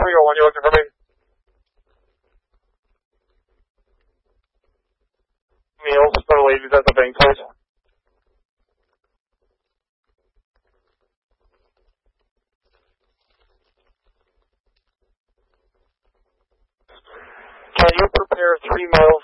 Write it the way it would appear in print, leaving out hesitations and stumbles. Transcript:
301, you looking for me? Meals for the ladies at the bank, please. Can you prepare 3 meals